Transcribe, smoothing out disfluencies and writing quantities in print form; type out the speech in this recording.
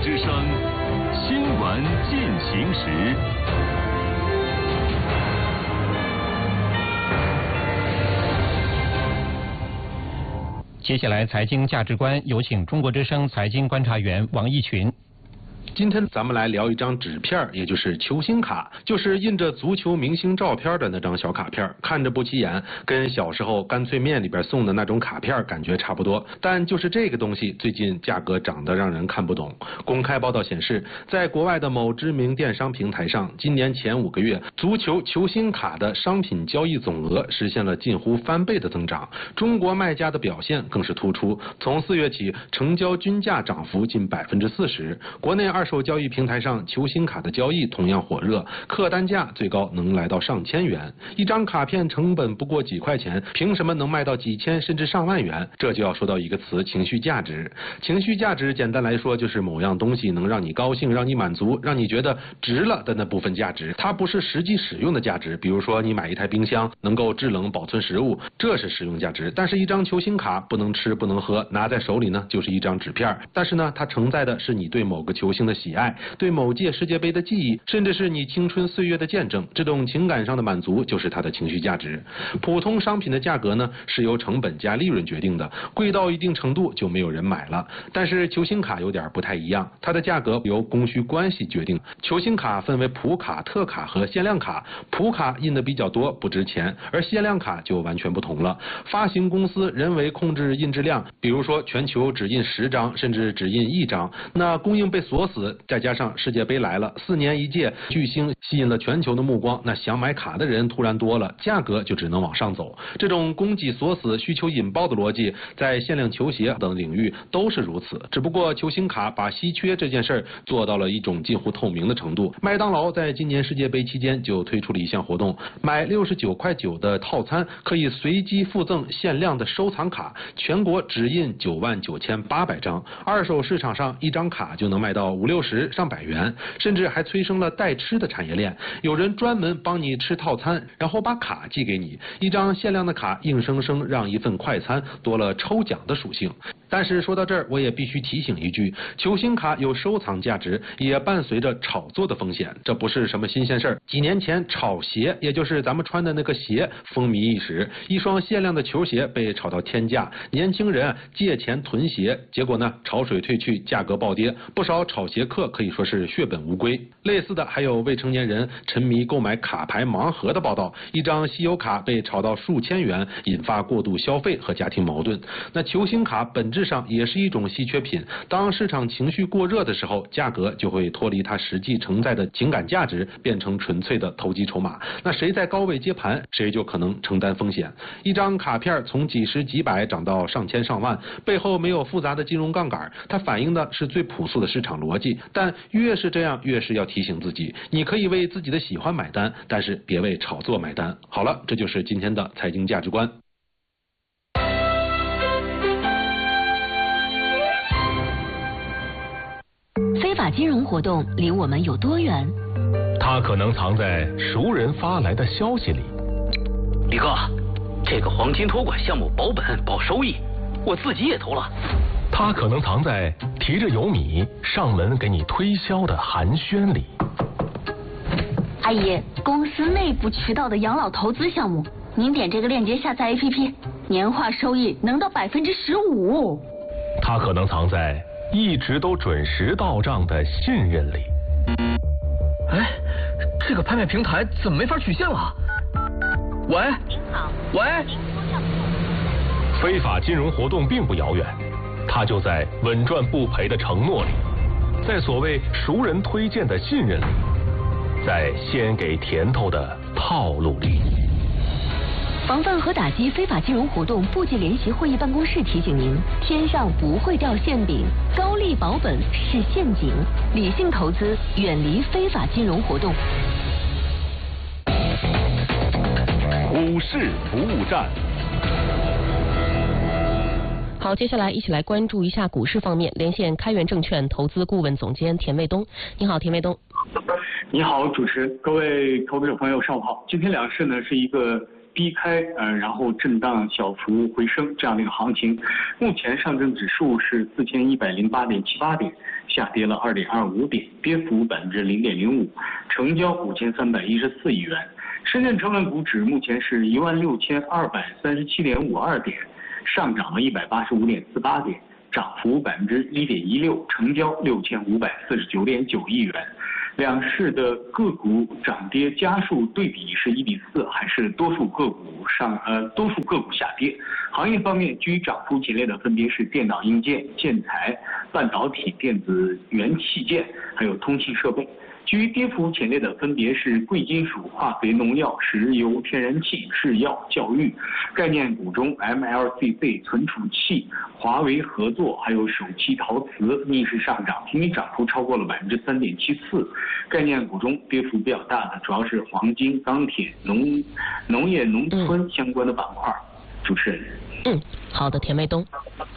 之声新闻进行时。 接下来财经价值观，有请中国之声财经观察员王毅群。 今天咱们来聊一张纸片，也就是球星卡，就是印着足球明星照片的那张小卡片，看着不起眼，跟小时候干脆面里边送的那种卡片感觉差不多。但就是这个东西最近价格涨得让人看不懂。公开报道显示，在国外的某知名电商平台上，今年前5个月，足球球星卡的商品交易总额实现了近乎翻倍的增长。中国卖家的表现更是突出，从4月起，成交均价涨幅近40%。国内二手交易平台上球星卡的交易同样火热，客单价最高能来到上千元。一张卡片成本不过几块钱，凭什么能卖到几千甚至上万元？这就要说到一个词：情绪价值。情绪价值简单来说就是某样东西能让你高兴、让你满足、让你觉得值了的那部分价值，它不是实际使用的价值。比如说你买一台冰箱能够制冷保存食物，这是实用价值。但是一张球星卡不能吃不能喝，拿在手里呢就是一张纸片，但是呢它承载的是你对某个球星的喜爱，对某届世界杯的记忆，甚至是你青春岁月的见证。这种情感上的满足就是它的情绪价值。普通商品的价格呢是由成本加利润决定的，贵到一定程度就没有人买了。但是球星卡有点不太一样，它的价格由供需关系决定。球星卡分为普卡、特卡和限量卡，普卡印的比较多不值钱，而限量卡就完全不同了。发行公司人为控制印制量，比如说全球只印10张甚至只印1张，那供应被锁死，再加上世界杯来了，4年一届，巨星吸引了全球的目光，那想买卡的人突然多了，价格就只能往上走。这种供给锁死、需求引爆的逻辑，在限量球鞋等领域都是如此。只不过球星卡把稀缺这件事儿做到了一种近乎透明的程度。麦当劳在今年世界杯期间就推出了一项活动，买69.9块的套餐可以随机附赠限量的收藏卡，全国只印99800张，二手市场上一张卡就能卖到50-60上百元，甚至还催生了代吃的产业链。有人专门帮你吃套餐，然后把卡寄给你，一张限量的卡硬生生让一份快餐多了抽奖的属性。但是说到这儿，我也必须提醒一句，球星卡有收藏价值，也伴随着炒作的风险，这不是什么新鲜事儿。几年前炒鞋，也就是咱们穿的那个鞋风靡一时，一双限量的球鞋被炒到天价，年轻人借钱囤鞋，结果呢潮水退去，价格暴跌，不少炒鞋客可以说是血本无归。类似的还有未成年人沉迷购买卡牌盲盒的报道，一张稀有卡被炒到数千元，引发过度消费和家庭矛盾。那球星卡本质上也是一种稀缺品，当市场情绪过热的时候，价格就会脱离它实际承载的情感价值，变成纯粹的投机筹码。那谁在高位接盘，谁就可能承担风险。一张卡片从几十几百涨到上千上万，背后没有复杂的金融杠杆，它反映的是最朴素的市场逻辑。但越是这样，越是要提醒自己，你可以为自己的喜欢买单，但是别为炒作买单。好了，这就是今天的财经价值观。 非法金融活动离我们有多远？ 它可能藏在熟人发来的消息里。 李哥，这个黄金托管项目保本保收益，我自己也投了。 它可能藏在提着油米上门给你推销的寒暄里。 阿姨，公司内部渠道的养老投资项目，您点这个链接下载 APP， 年化收益能到15%。 它可能藏在一直都准时到账的信任里。 哎，这个拍卖平台怎么没法取现了？喂，您好，喂。 非法金融活动并不遥远，它就在稳赚不赔的承诺里，在所谓熟人推荐的信任里，在先给甜头的套路里。 防范和打击非法金融活动部级联席会议办公室提醒您：天上不会掉馅饼，高利保本是陷阱，理性投资，远离非法金融活动。 股市服务站。 好，接下来一起来关注一下股市方面，连线开源证券投资顾问总监田卫东。你好，田卫东。 你好，主持人，各位投资者朋友，上午好。今天两市呢是一个低开然后震荡小幅回升这样的一个行情。目前上证指数是4108.78点，下跌了2.25点，跌幅0.05%，成交5314亿元。深圳成分股指目前是16237.52点，上涨了185.48点，涨幅1.16%，成交6549.9亿元。两市的个股涨跌家数对比是1:4，还是多数个股下跌？行业方面，居于涨幅前列的分别是电脑硬件、建材、半导体、电子元器件，还有通信设备。居于跌幅前列的分别是贵金属、化肥、农药、石油、天然气、制药、教育。概念股中 ，MLCC 存储器、华为合作，还有首期陶瓷逆势上涨，平均涨幅超过了3.74%。概念股中跌幅比较大的主要是黄金、钢铁、农业农村相关的板块。主持人。 好的，田卫东。